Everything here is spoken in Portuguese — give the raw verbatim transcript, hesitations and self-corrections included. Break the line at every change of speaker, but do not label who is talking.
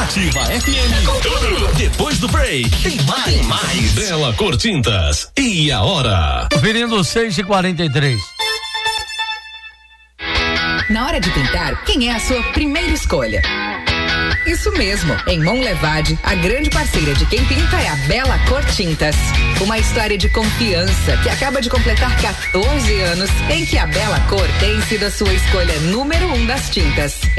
Ativa F M. Depois do break, tem mais. Tem mais. Bela Cor Tintas. E a hora?
Conferindo seis e quarenta e três.
Na hora de pintar, quem é a sua primeira escolha? Isso mesmo, em Monlevade, a grande parceira de quem pinta é a Bela Cor Tintas. Uma história de confiança que acaba de completar quatorze anos, em que a Bela Cor tem sido a sua escolha número um das tintas.